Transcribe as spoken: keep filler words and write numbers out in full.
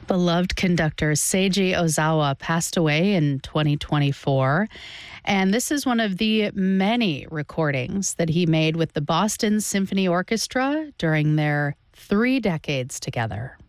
Beloved conductor Seiji Ozawa passed away in twenty twenty-four. And this is one of the many recordings that he made with the Boston Symphony Orchestra during their three decades together.